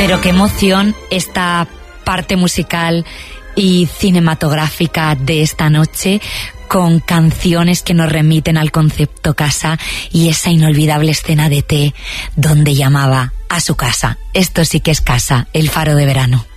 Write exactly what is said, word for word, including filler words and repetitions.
Pero qué emoción esta parte musical y cinematográfica de esta noche, con canciones que nos remiten al concepto casa y esa inolvidable escena de T donde llamaba a su casa. Esto sí que es casa, el Faro de Verano.